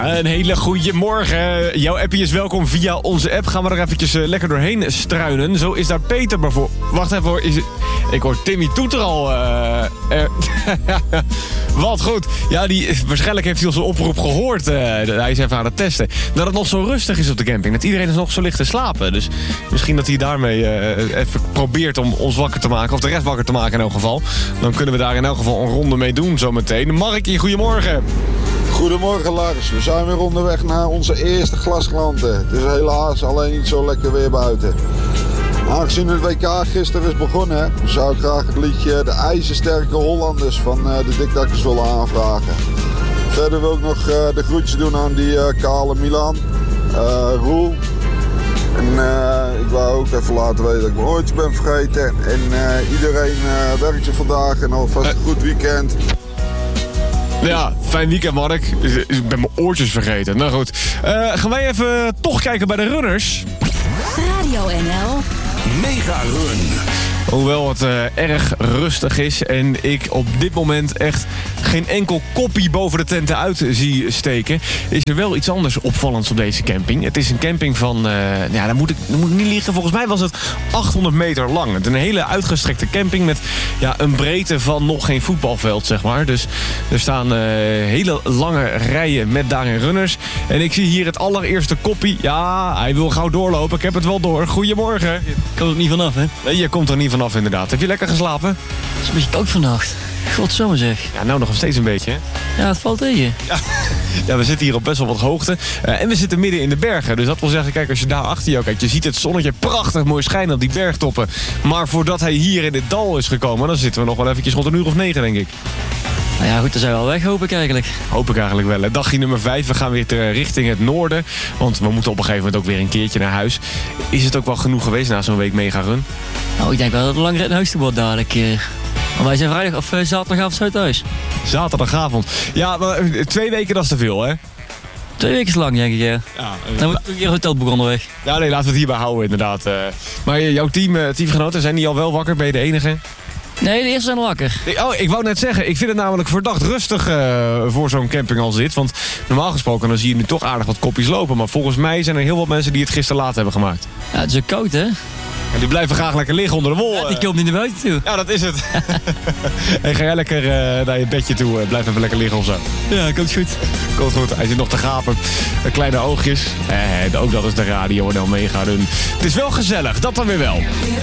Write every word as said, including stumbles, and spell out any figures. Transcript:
Ja, een hele goede morgen. Jouw appje is welkom via onze app. Gaan we er eventjes uh, lekker doorheen struinen. Zo is daar Peter bijvoorbeeld. Wacht even hoor. Is het... Ik hoor Timmy Toeter al. Uh, uh... Wat goed. Ja, die, waarschijnlijk heeft hij onze oproep gehoord. Uh, hij is even aan het testen. Dat het nog zo rustig is op de camping. Dat iedereen is nog zo ligt te slapen. Dus misschien dat hij daarmee uh, even probeert om ons wakker te maken. Of de rest wakker te maken in elk geval. Dan kunnen we daar in elk geval een ronde mee doen zometeen. Markie, goedemorgen. Goedemorgen Lars, we zijn weer onderweg naar onze eerste glasklanten. Het is helaas alleen niet zo lekker weer buiten. Aangezien het W K gisteren is begonnen, zou ik graag het liedje De IJzersterke Hollanders van uh, de Dikdakkers willen aanvragen. Verder wil ik nog uh, de groetjes doen aan die uh, kale Milan, uh, Roel. En uh, ik wou ook even laten weten dat ik mijn oortjes ben vergeten. En uh, iedereen uh, werkt je vandaag en alvast een goed weekend. Ja, fijn weekend, Mark. Ik ben mijn oortjes vergeten. Nou goed. Uh, gaan wij even toch kijken bij de runners. Radio N L. Mega Run. Hoewel het uh, erg rustig is en ik op dit moment echt geen enkel koppie boven de tenten uit zie steken, is er wel iets anders opvallends op deze camping. Het is een camping van, uh, ja, dan moet, ik, dan moet ik niet liegen, volgens mij was het achthonderd meter lang. Het is een hele uitgestrekte camping met ja, een breedte van nog geen voetbalveld, zeg maar. Dus er staan uh, hele lange rijen met daarin runners. En ik zie hier het allereerste koppie. Ja, hij wil gauw doorlopen, ik heb het wel door. Goedemorgen. Je komt er niet vanaf, hè? Nee, je komt er niet vanaf inderdaad. Heb je lekker geslapen? Het is een beetje koud vannacht. Godzomme zeg. Ja, nou nog steeds een beetje, hè? Ja, het valt tegen. Ja, ja, we zitten hier op best wel wat hoogte. Uh, en we zitten midden in de bergen. Dus dat wil zeggen, kijk, als je daar achter jou kijkt, je ziet het zonnetje prachtig mooi schijnen op die bergtoppen. Maar voordat hij hier in dit dal is gekomen, dan zitten we nog wel eventjes rond een uur of negen, denk ik. Nou ja, goed, dan zijn we al weg, hoop ik eigenlijk. Hoop ik eigenlijk wel. Hè. Dagje nummer vijf, we gaan weer ter, richting het noorden. Want we moeten op een gegeven moment ook weer een keertje naar huis. Is het ook wel genoeg geweest na zo'n week mega run? Nou, ik denk wel dat het een lange rit naar huis toe wordt dadelijk. Uh, want wij zijn vrijdag of uh, zaterdagavond zo thuis. Zaterdagavond. Ja, maar, uh, twee weken dat is te veel, hè? Twee weken is lang, denk ik, ja. ja uh, dan wordt hier een hotelboek onderweg. Ja, nee, laten we het hierbij houden, inderdaad. Uh, maar jouw team, uh, teamgenoten, zijn die al wel wakker? Ben je de enige? Nee, de eerste zijn wakker. Oh, ik wou net zeggen, ik vind het namelijk verdacht rustig uh, voor zo'n camping als dit. Want normaal gesproken dan zie je nu toch aardig wat kopjes lopen. Maar volgens mij zijn er heel wat mensen die het gisteren laat hebben gemaakt. Ja, het is ook koud, hè? En die blijven graag lekker liggen onder de wol. Ja, die komt niet naar buiten toe. Ja, dat is het. Hey, ga jij lekker uh, naar je bedje toe. Uh, blijf even lekker liggen of zo. Ja, komt goed. Komt goed. Hij zit nog te gapen. Uh, kleine oogjes. Eh, ook dat is de radio en dan mega doen. Het is wel gezellig, dat dan weer wel.